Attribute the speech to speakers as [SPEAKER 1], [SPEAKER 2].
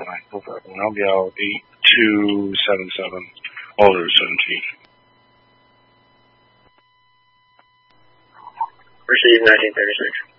[SPEAKER 1] line. No problem. I'll be out 8277, Alder 17.
[SPEAKER 2] Received 1936.